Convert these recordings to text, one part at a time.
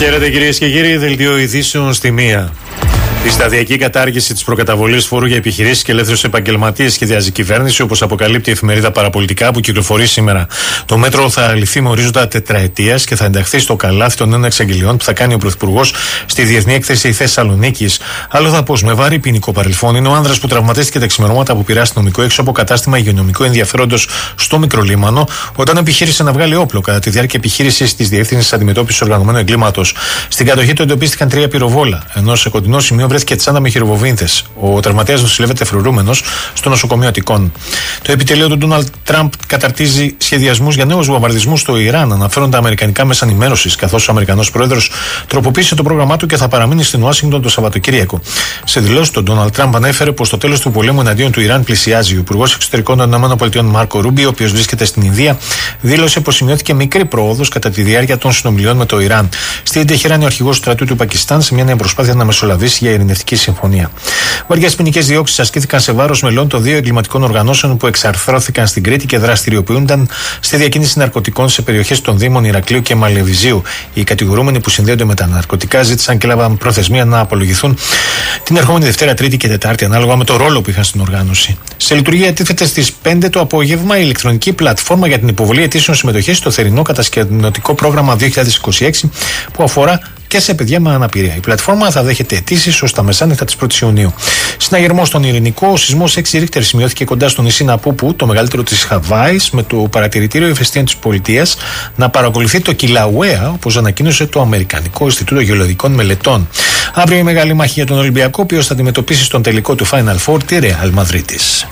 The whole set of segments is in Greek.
Χαίρετε κυρίες και κύριοι, δελτίο ειδήσεων στη μία. Η σταδιακή κατάργηση της προκαταβολής φόρου για επιχειρήσεις και ελεύθερους επαγγελματίες σχεδιάζει η κυβέρνηση, όπως αποκαλύπτει η εφημερίδα Παραπολιτικά που κυκλοφορεί σήμερα. Το μέτρο θα ληφθεί με ορίζοντα τετραετίας και θα ενταχθεί στο καλάθι των νέων εξαγγελιών που θα κάνει ο Πρωθυπουργός στη Διεθνή Έκθεση Θεσσαλονίκης. Άλλο θα πω, με βάρη ποινικό παρελθόν είναι ο άνδρας που τραυματίστηκε τα ξημερώματα από πειρά αστυνομικό έξω από κατάστημα υγειονομικού ενδιαφέροντος στο Μικρολίμανο, όταν επιχείρησε να βγάλει όπλο κατά τη διάρκεια επιχείρησης της Διεύθυνσης Αντιμετώπισης Οργανωμένου Εγκλήματος. Στην κατοχή του εντοπίστηκαν 3 πυροβόλα, ενώ σε κοντινό σημείο βρέθηκε τσάντα με χειροβοβίνθες. Ο τραυματίας νοσηλεύεται φρουρούμενος στο νοσοκομείο Αττικών. Το επιτελείο του Ντόναλντ Τραμπ καταρτίζει σχεδιασμούς για νέους βομβαρδισμούς στο Ιράν, αναφέρουν τα αμερικανικά μέσα ενημέρωσης, καθώς ο Αμερικανός πρόεδρος τροποποίησε το πρόγραμμά του και θα παραμείνει στην Ουάσιγκτον το Σαββατοκύριακο. Σε δηλώσεις του Ντόναλντ Τραμπ ανέφερε πως το τέλος του πολέμου εναντίον του Ιράν πλησιάζει. Ο Υπουργός Εξωτερικών των ΗΠΑ Μάρκο Ρούμπιο, ο οποίος βρίσκεται στην Ινδία, δήλωσε πως σημειώθηκε μικρή πρόοδος κατά τη διάρκεια των συνομιλιών με το Ιράν. Στην Τεχεράνη, ο αρχηγός του στρατού του Πακιστάν σε μια νέα προσπάθεια να μεσολαβήσει για ειρηνευτική συμφωνία. Βαριές ποινικές διώξεις ασκήθηκαν σε βάρος μελών των 2 εγκληματικών οργανώσεων που εξαρθρώθηκαν στην Κρήτη και δραστηριοποιούνταν στη διακίνηση ναρκωτικών σε περιοχές των Δήμων Ηρακλείου και Μαλεβιζίου. Οι κατηγορούμενοι που συνδέονται με τα ναρκωτικά ζήτησαν και έλαβαν προθεσμία να απολογηθούν την ερχόμενη Δευτέρα, Τρίτη και Τετάρτη, ανάλογα με το ρόλο που είχαν στην οργάνωση. Σε λειτουργία τίθεται στις 5 το απόγευμα η ηλεκτρονική πλατφόρμα για την υποβολή αιτήσεων συμμετοχής στο θερινό κατασκηνωτικό πρόγραμμα 2026 που αφορά και σε παιδιά με αναπηρία. Η πλατφόρμα θα δέχεται αιτήσεις ως τα μεσάνυχτα της 1ης Ιουνίου. Συναγερμός στον Ειρηνικό, ο σεισμός 6 Ρίχτερ σημειώθηκε κοντά στο νησί Ναπούπου, το μεγαλύτερο της Χαβάης, με το παρατηρητήριο ηφαιστείων της πολιτείας να παρακολουθεί το Κιλαουέα, όπως ανακοίνωσε το Αμερικανικό Ινστιτούτο Γεωλογικών Μελετών. Αύριο η μεγάλη μάχη για τον Ολυμπιακό, ο οποίος θα αντιμετωπίσει στον τελικό του Final Four τη Ρεάλ Μαδρίτης.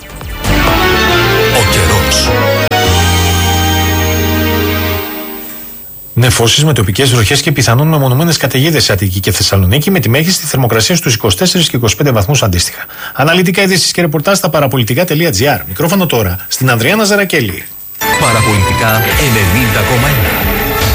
Ο καιρός. Νεφώσεις με τοπικές βροχές και πιθανόν μεμονωμένες καταιγίδες σε Αττική και Θεσσαλονίκη, με τη μέγιστη θερμοκρασία στους 24 και 25 βαθμούς αντίστοιχα. Αναλυτικά ειδήσεις και ρεπορτάζ στα παραπολιτικά.gr. Μικρόφωνο τώρα στην Ανδριάνα Ζαρακέλη. Παραπολιτικά 90,1.